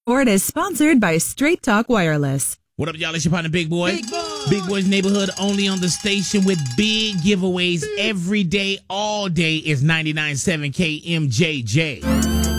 Report is sponsored by Straight Talk Wireless. What up, y'all? It's your partner, Big Boy. Big Boy. Big Boy's Neighborhood, only on the station with big giveaways every day, all day is 99.7 KMJJ.